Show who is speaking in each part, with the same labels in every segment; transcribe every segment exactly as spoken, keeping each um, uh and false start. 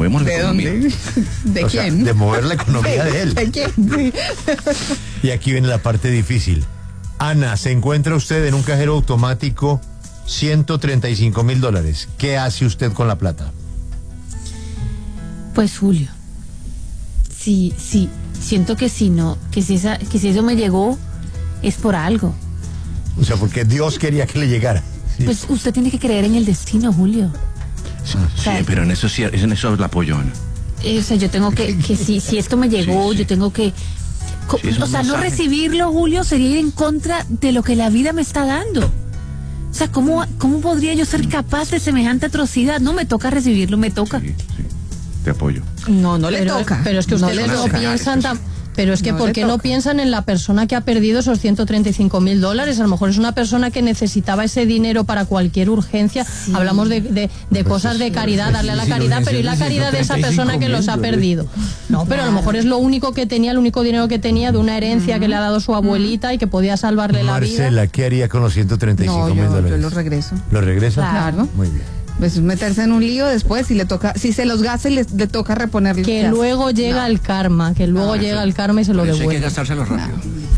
Speaker 1: movemos la
Speaker 2: ¿De
Speaker 1: economía.
Speaker 2: dónde? ¿De
Speaker 3: O
Speaker 2: quién?
Speaker 3: sea, de mover la economía de él.
Speaker 2: ¿De quién?
Speaker 3: Y aquí viene la parte difícil. Ana, se encuentra usted en un cajero automático, ciento treinta y cinco mil dólares. ¿Qué hace usted con la plata?
Speaker 4: Pues Julio, sí, sí, siento que si no, que si esa, que si eso me llegó, es por algo.
Speaker 3: O sea, porque Dios quería que le llegara. Sí.
Speaker 4: Pues usted tiene que creer en el destino, Julio.
Speaker 1: Sí,
Speaker 4: ¿Sabes?
Speaker 1: pero en eso sí, en eso la apoyo, Ana.
Speaker 4: Eh, o sea, yo tengo que, que si, si esto me llegó,
Speaker 1: Sí, sí.
Speaker 4: yo tengo que... co-
Speaker 1: Sí, es un
Speaker 4: o sea, no
Speaker 1: mensaje.
Speaker 4: recibirlo, Julio, sería ir en contra de lo que la vida me está dando. O sea, ¿cómo, cómo podría yo ser capaz de semejante atrocidad? No, me toca recibirlo, me toca.
Speaker 1: Sí, sí, te apoyo.
Speaker 2: No, no le
Speaker 5: pero,
Speaker 2: toca.
Speaker 5: pero es que
Speaker 2: No
Speaker 5: ustedes
Speaker 2: le
Speaker 5: no,
Speaker 2: toca.
Speaker 5: piensan tan... Pero es que
Speaker 2: No
Speaker 5: ¿por
Speaker 2: le
Speaker 5: qué no
Speaker 2: toca.
Speaker 5: piensan en la persona que ha perdido esos ciento treinta y cinco mil dólares? A lo mejor es una persona que necesitaba ese dinero para cualquier urgencia.
Speaker 4: Sí.
Speaker 5: Hablamos de, de, de cosas de caridad, darle a la
Speaker 6: sí,
Speaker 5: caridad, pero ¿y la caridad de esa persona que los ha perdido? No, pero a lo mejor es lo único que tenía, el único dinero que tenía de una herencia que le ha dado su abuelita y que podía salvarle la vida.
Speaker 3: Marcela, ¿qué haría con los ciento treinta y cinco
Speaker 2: No,
Speaker 3: mil
Speaker 2: yo,
Speaker 3: dólares?
Speaker 2: yo lo regreso.
Speaker 3: ¿Lo regresa?
Speaker 2: Claro.
Speaker 3: Muy bien.
Speaker 2: Pues es meterse en un lío después, si le toca, si se los gasta y le, le toca reponerlo.
Speaker 5: Que luego llega el karma, que luego llega el karma y se lo
Speaker 1: Por eso hay que
Speaker 5: devuelve.
Speaker 1: gastárselo rápido.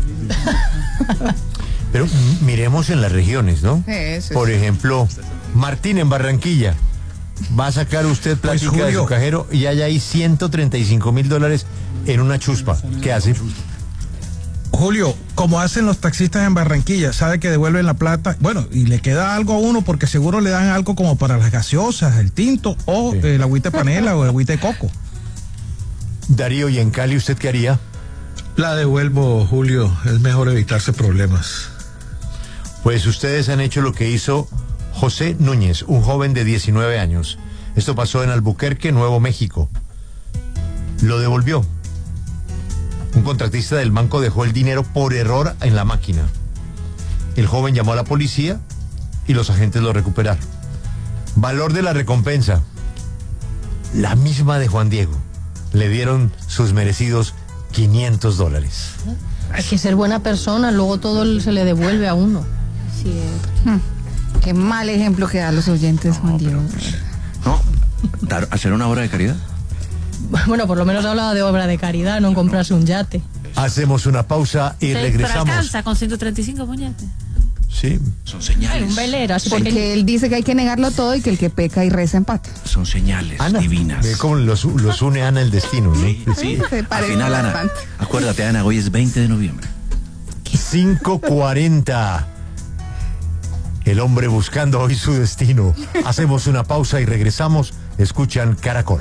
Speaker 3: Pero mm, miremos en las regiones, ¿no?
Speaker 2: Eso,
Speaker 3: Por
Speaker 2: sí.
Speaker 3: ejemplo, Martín en Barranquilla. Va a sacar usted
Speaker 6: Pues,
Speaker 3: plática de su
Speaker 6: Julio.
Speaker 3: cajero y hay ahí ciento treinta y cinco mil dólares en una chuspa. ¿Qué hace?
Speaker 6: Julio, como hacen los taxistas en Barranquilla, sabe que devuelven la plata, bueno, y le queda algo a uno porque seguro le dan algo como para las gaseosas, el tinto o
Speaker 3: Sí.
Speaker 6: eh, el agüita de panela o el agüita de coco.
Speaker 3: Darío, ¿y en Cali usted qué haría?
Speaker 7: La devuelvo, Julio. Es mejor evitarse problemas.
Speaker 3: Pues ustedes han hecho lo que hizo José Núñez, un joven de diecinueve años. Esto pasó en Albuquerque, Nuevo México. Lo devolvió. Un contratista del banco dejó el dinero por error en la máquina. El joven llamó a la policía y los agentes lo recuperaron. Valor de la recompensa, la misma de Juan Diego. Le dieron sus merecidos quinientos dólares.
Speaker 5: Hay que ser buena persona, luego todo se le devuelve a uno.
Speaker 4: Sí,
Speaker 2: Qué mal ejemplo que dan los oyentes, Juan Diego.
Speaker 1: No, dar- hacer una obra de caridad.
Speaker 5: Bueno, por lo menos hablaba de obra de caridad, no en comprarse un yate.
Speaker 3: Hacemos una pausa y
Speaker 4: Pero
Speaker 3: regresamos.
Speaker 4: alcanza con ciento treinta y cinco puñetes.
Speaker 3: Sí.
Speaker 1: Son
Speaker 5: Ay,
Speaker 1: señales.
Speaker 5: un velero, así
Speaker 2: Porque
Speaker 5: porque
Speaker 2: él dice que hay que negarlo todo y que el que peca y reza empata.
Speaker 1: Son señales
Speaker 3: Ana,
Speaker 1: divinas.
Speaker 3: ve cómo los, los une Ana el destino, ¿no?
Speaker 1: Sí, sí.
Speaker 2: Se
Speaker 1: Al
Speaker 2: parece
Speaker 1: final, Ana,
Speaker 2: bastante.
Speaker 1: acuérdate, Ana, hoy es veinte de noviembre.
Speaker 3: cinco cuarenta. El hombre buscando hoy su destino. Hacemos una pausa y regresamos. Escuchan Caracol.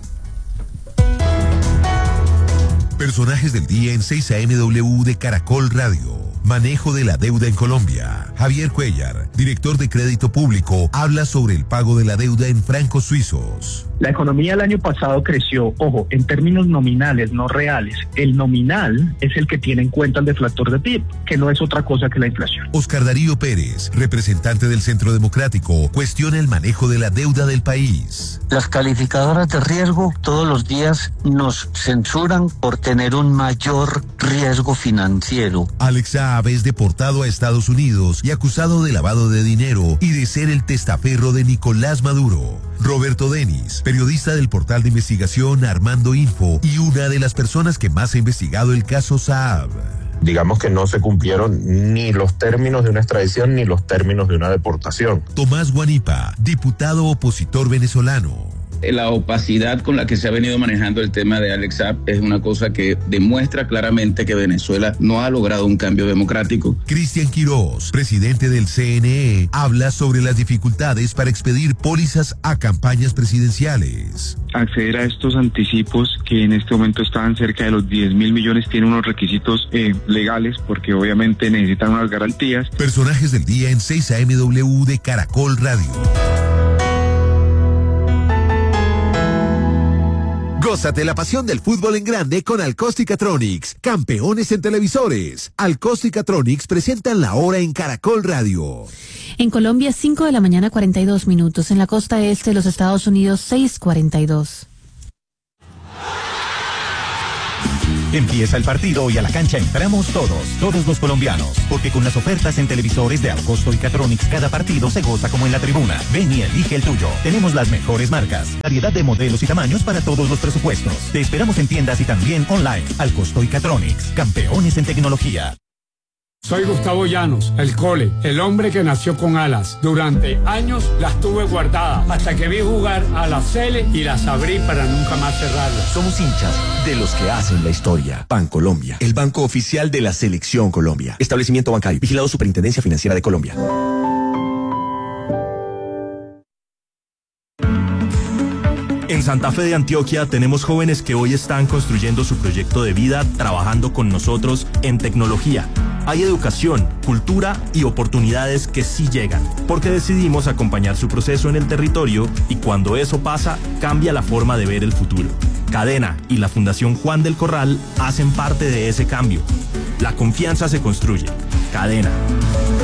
Speaker 8: Personajes del día en seis A M W de Caracol Radio. Manejo de la deuda en Colombia. Javier Cuellar, director de Crédito Público, habla sobre el pago de la deuda en francos suizos.
Speaker 9: La economía el año pasado creció, ojo, en términos nominales, no reales. El nominal es el que tiene en cuenta el deflactor de P I B, que no es otra cosa que la inflación.
Speaker 8: Oscar Darío Pérez, representante del Centro Democrático, cuestiona el manejo de la deuda del país.
Speaker 10: Las calificadoras de riesgo todos los días nos censuran por tener un mayor riesgo financiero.
Speaker 8: Alex Saab es deportado a Estados Unidos y acusado de lavado de dinero y de ser el testaferro de Nicolás Maduro. Roberto Denis, periodista del portal de investigación Armando Info y una de las personas que más ha investigado el caso Saab.
Speaker 11: Digamos que no se cumplieron ni los términos de una extradición ni los términos de una deportación.
Speaker 8: Tomás Guanipa, diputado opositor venezolano.
Speaker 12: La opacidad con la que se ha venido manejando el tema de Alex Saab es una cosa que demuestra claramente que Venezuela no ha logrado un cambio democrático.
Speaker 8: Cristian Quirós, presidente del C N E, habla sobre las dificultades para expedir pólizas a campañas presidenciales.
Speaker 13: Acceder a estos anticipos, que en este momento estaban cerca de los diez mil millones, tiene unos requisitos eh, legales, porque obviamente necesitan unas garantías.
Speaker 3: Personajes del día en seis A M W de Caracol Radio. Gózate la pasión del fútbol en grande con Alcosticatronics, campeones en televisores. Alcosticatronics presentan la hora en Caracol Radio.
Speaker 4: En Colombia, cinco de la mañana, cuarenta y dos minutos. En la costa este de los Estados Unidos, seis cuarenta y dos.
Speaker 14: Empieza el partido y a la cancha entramos todos, todos los colombianos, porque con las ofertas en televisores de Alcosto y Catronics cada partido se goza como en la tribuna. Ven y elige el tuyo. Tenemos las mejores marcas, variedad de modelos y tamaños para todos los presupuestos. Te esperamos en tiendas y también online. Alcosto y Catronics, campeones en tecnología.
Speaker 15: Soy Gustavo Llanos, el Cole, el hombre que nació con alas. Durante años las tuve guardadas hasta que vi jugar a la Cele y las abrí para nunca más cerrarlas.
Speaker 16: Somos hinchas de los que hacen la historia. Bancolombia, el banco oficial de la Selección Colombia. Establecimiento bancario, vigilado Superintendencia Financiera de Colombia.
Speaker 17: En Santa Fe de Antioquia tenemos jóvenes que hoy están construyendo su proyecto de vida trabajando con nosotros en tecnología. Hay educación, cultura y oportunidades que sí llegan, porque decidimos acompañar su proceso en el territorio y cuando eso pasa, cambia la forma de ver el futuro. Cadena y la Fundación Juan del Corral hacen parte de ese cambio. La confianza se construye. Cadena.